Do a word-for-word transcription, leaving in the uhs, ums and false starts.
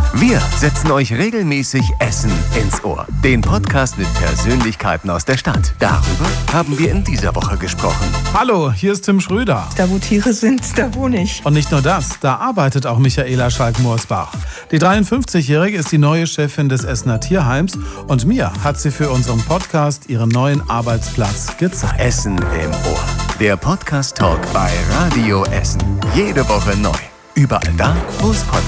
Wir setzen euch regelmäßig Essen ins Ohr. Den Podcast mit Persönlichkeiten aus der Stadt. Darüber haben wir in dieser Woche gesprochen. Hallo, hier ist Tim Schröder. Da wo Tiere sind, da wohne ich. Und nicht nur das, da arbeitet auch Michaela Schalk-Morsbach. Die dreiundfünfzigjährige ist die neue Chefin des Essener Tierheims und mir hat sie für unseren Podcast ihren neuen Arbeitsplatz gezeigt. Essen im Ohr. Der Podcast-Talk bei Radio Essen. Jede Woche neu. Überall da, wo es Podcasts